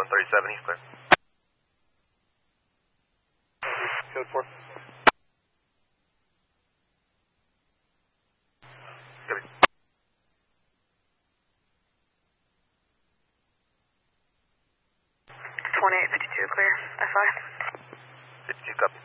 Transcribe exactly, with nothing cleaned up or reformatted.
one thirty-seven, he's clear. Code four. Copy. twenty-eight fifty-two, clear. F I. fifty-two, copy.